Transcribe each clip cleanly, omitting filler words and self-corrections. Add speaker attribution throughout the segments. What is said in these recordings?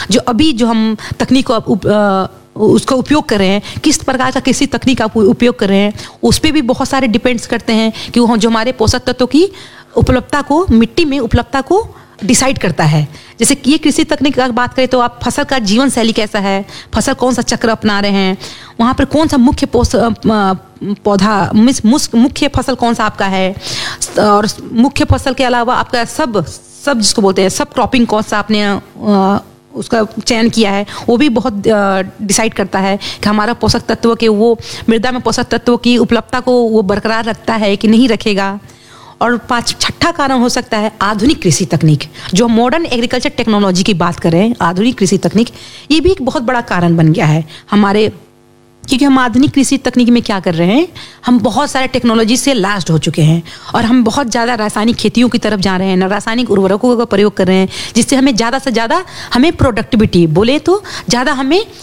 Speaker 1: जो अभी जो हम तकनीक को उसका उपयोग कर रहे हैं, किस प्रकार का कृषि तकनीक आप उपयोग कर रहे हैं, उस पर भी बहुत सारे डिपेंड्स करते हैं कि वो जो हमारे पोषक तत्वों की उपलब्धता को, मिट्टी में उपलब्धता को डिसाइड करता है। जैसे कि ये कृषि तकनीक की बात करें तो आप फसल का जीवन शैली कैसा है, फसल कौन सा चक्र अपना रहे हैं, वहाँ पर कौन सा मुख्य पौधा, मुख्य फसल कौन सा आपका है, और मुख्य फसल के अलावा आपका सब जिसको बोलते हैं सब क्रॉपिंग कौन सा आपने उसका चयन किया है, वो भी बहुत डिसाइड करता है कि हमारा पोषक तत्व के, वो मृदा में पोषक तत्वों की उपलब्धता को वो बरकरार रखता है कि नहीं रखेगा। और छठा कारण हो सकता है आधुनिक कृषि तकनीक, जो मॉडर्न एग्रीकल्चर टेक्नोलॉजी की बात कर रहे हैं, आधुनिक कृषि तकनीक, ये भी एक बहुत बड़ा कारण बन गया है हमारे, क्योंकि हम आधुनिक कृषि तकनीक में क्या कर रहे हैं, हम बहुत सारे टेक्नोलॉजी से लास्ट हो चुके हैं और हम बहुत ज़्यादा रासायनिक खेतियों की तरफ जा रहे हैं, रासायनिक उर्वरकों का प्रयोग कर रहे हैं, जिससे हमें ज़्यादा से ज़्यादा हमें प्रोडक्टिविटी बोले तो ज़्यादा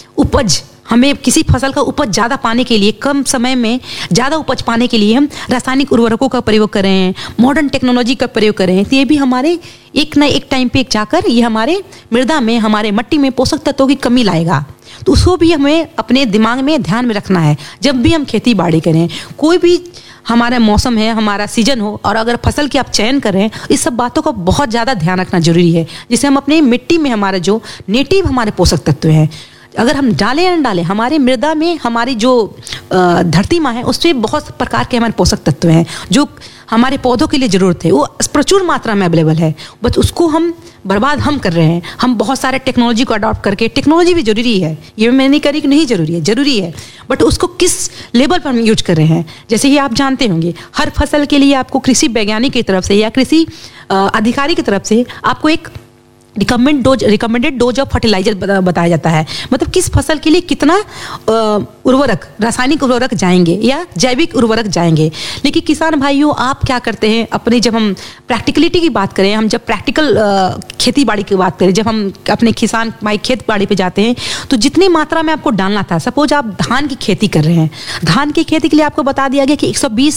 Speaker 1: हमें किसी फसल का उपज ज़्यादा पाने के लिए, कम समय में ज़्यादा उपज पाने के लिए हम रासायनिक उर्वरकों का प्रयोग कर रहे हैं, मॉडर्न टेक्नोलॉजी का प्रयोग कर रहे हैं। तो ये भी हमारे एक ना एक टाइम पे जाकर ये हमारे मृदा में, हमारे मिट्टी में पोषक तत्वों की कमी लाएगा। तो उसको भी हमें अपने दिमाग में ध्यान में रखना है जब भी हम खेती बाड़ी करें। कोई भी हमारा मौसम है, हमारा सीजन हो, और अगर फसल की आप चयन कर रहे हैं, इस सब बातों का बहुत ज़्यादा ध्यान रखना जरूरी है, जिससे हम अपनी मिट्टी में हमारे जो नेटिव हमारे पोषक तत्व हैं, अगर हम डालें या न डालें, हमारे मृदा में हमारी जो धरती माँ है उसमें बहुत प्रकार के हमारे पोषक तत्व हैं जो हमारे पौधों के लिए ज़रूरत है, वो प्रचुर मात्रा में अवेलेबल है, बस उसको हम बर्बाद हम कर रहे हैं। हम बहुत सारे टेक्नोलॉजी को अडॉप्ट करके, टेक्नोलॉजी भी जरूरी है, ये मैं नहीं करी कि नहीं जरूरी है, बट उसको किस लेवल पर हम यूज कर रहे हैं। जैसे कि आप जानते होंगे, हर फसल के लिए आपको कृषि वैज्ञानिक की तरफ से या कृषि अधिकारी की तरफ से आपको एक रिकमेंडेड डोज ऑफ फर्टिलाइजर बताया जाता है, मतलब किस फसल के लिए कितना उर्वरक, रासायनिक उर्वरक जाएंगे या जैविक उर्वरक जाएंगे। लेकिन किसान भाइयों, आप क्या करते हैं अपने, जब हम प्रैक्टिकलिटी की बात करें, हम जब प्रैक्टिकल खेती बाड़ी की बात करें, जब हम अपने किसान भाई खेत बाड़ी पे जाते हैं, तो जितनी मात्रा में आपको डालना था, सपोज आप धान की खेती कर रहे हैं, धान की खेती के लिए आपको बता दिया गया कि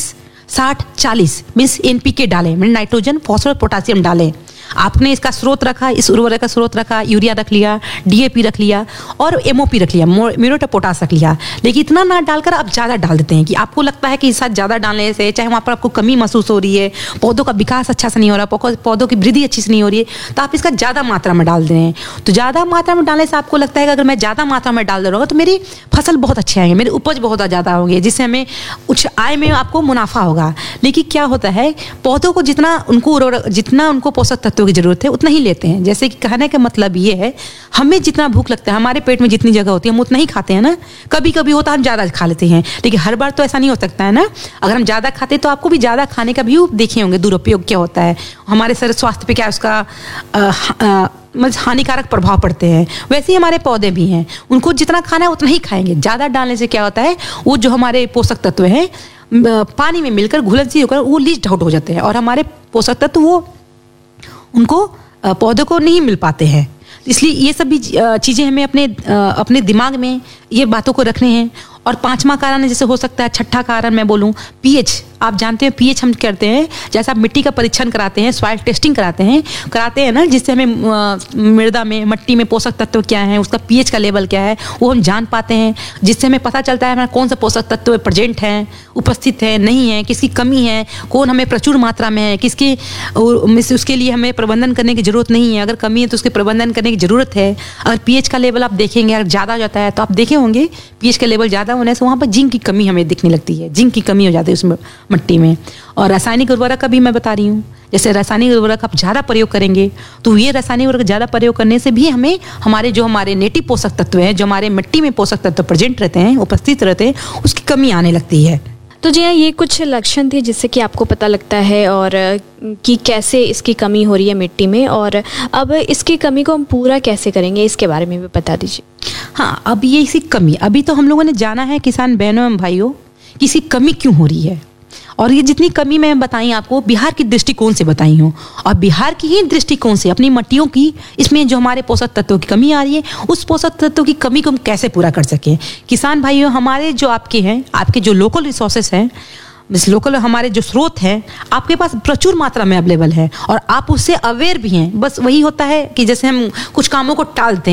Speaker 1: 120-60-40 मीन्स NPK डालें, मीन नाइट्रोजन, फॉस्फोरस, पोटासियम डालें। आपने इसका स्रोत रखा, इस उर्वरक का स्रोत रखा, यूरिया रख लिया, DAP रख लिया और MOP रख लिया, म्यूरेट ऑफ पोटास रख लिया। लेकिन इतना ना डालकर आप ज़्यादा डाल देते हैं कि आपको लगता है कि इस साथ ज़्यादा डालने से, चाहे वहाँ पर आपको कमी महसूस हो रही है, पौधों का विकास अच्छा से नहीं हो रहा, पौधों की वृद्धि अच्छी से नहीं हो रही है, तो आप इसका ज़्यादा मात्रा में डाल दे रहे हैं। तो ज़्यादा मात्रा में डालने से आपको लगता है कि अगर मैं ज़्यादा मात्रा में डाल दे रहा हूँ तो मेरी फसल बहुत अच्छे आएंगे, मेरी उपज बहुत ज़्यादा होगी, जिससे हमें उच्च आय में आपको मुनाफा होगा। लेकिन क्या होता है, पौधों को जितना उनको पोषक तत्वों की जरूरत है उतना ही लेते हैं। जैसे कि कहने का मतलब ये है, हमें जितना भूख लगता है, हमारे पेट में जितनी जगह होती है हम उतना ही खाते हैं ना। कभी कभी होता है हम ज़्यादा खा लेते हैं, लेकिन हर बार तो ऐसा नहीं हो सकता है ना। अगर हम ज़्यादा खाते तो आपको भी ज़्यादा खाने का भी देखे होंगे दुरुपयोग क्या होता है, हमारे शरीर स्वास्थ्य पे क्या उसका मतलब हानिकारक प्रभाव पड़ते हैं। वैसे ही हमारे पौधे भी हैं, उनको जितना खाना है उतना ही खाएंगे। ज़्यादा डालने से क्या होता है, वो जो हमारे पोषक तत्व हैं पानी में मिलकर घुलनशील होकर वो लीच आउट हो जाते हैं और हमारे पोषक तत्व वो उनको पौधों को नहीं मिल पाते हैं। इसलिए ये सब भी चीज़ें हमें अपने दिमाग में ये बातों को रखने हैं। और पांचवा कारण जैसे हो सकता है, छठा कारण मैं बोलूँ पीएच। आप जानते हैं पीएच हम करते हैं, जैसे आप मिट्टी का परीक्षण कराते हैं, सॉइल टेस्टिंग कराते हैं ना, जिससे हमें मृदा में, मिट्टी में पोषक तत्व क्या है, उसका पीएच का लेवल क्या है वो हम जान पाते हैं, जिससे हमें पता चलता है हमारा कौन सा पोषक तत्व प्रेजेंट है, उपस्थित है, नहीं है, किसकी कमी है, कौन हमें प्रचुर मात्रा में है, किसकी उसके लिए हमें प्रबंधन करने की जरूरत नहीं है, अगर कमी है तो उसके प्रबंधन करने की जरूरत है। अगर पीएच का लेवल आप देखेंगे अगर ज़्यादा हो जाता है तो आप देखे होंगे पीएच का लेवल ज़्यादा होने से वहाँ पर जिंक की कमी हमें दिखने लगती है, जिंक की कमी हो जाती है उसमें मिट्टी में। और रासायनिक उर्वरक का भी मैं बता रही हूँ, जैसे रासायनिक उर्वरक आप ज़्यादा प्रयोग करेंगे तो ये रासायनिक उर्वरक ज़्यादा प्रयोग करने से भी हमें हमारे नेटिव पोषक तत्व हैं, जो हमारे मिट्टी में पोषक तत्व प्रेजेंट रहते हैं, उपस्थित रहते हैं, उसकी कमी आने लगती है।
Speaker 2: तो जी हाँ, ये कुछ लक्षण थे जिससे कि आपको पता लगता है और कि कैसे इसकी कमी हो रही है मिट्टी में, और अब इसकी कमी को हम पूरा कैसे करेंगे इसके बारे में भी बता दीजिए।
Speaker 1: हाँ, अब ये इसी कमी, अभी तो हम लोगों ने जाना है किसान बहनों एवं भाइयों कि इसकी कमी क्यों हो रही है, और ये जितनी कमी मैं बताई आपको बिहार की दृष्टिकोण से बताई हूँ, और बिहार की ही दृष्टिकोण से अपनी मिट्टियों की, इसमें जो हमारे पोषक तत्वों की कमी आ रही है, उस पोषक तत्वों की कमी को हम कैसे पूरा कर सकें। किसान भाइयों, हमारे जो आपके जो लोकल रिसोर्सेस हैं, लोकल हमारे जो स्रोत हैं आपके पास प्रचुर मात्रा में अवेलेबल है और आप उससे अवेयर भी हैं। बस वही होता है कि जैसे हम कुछ कामों को टालते हैं,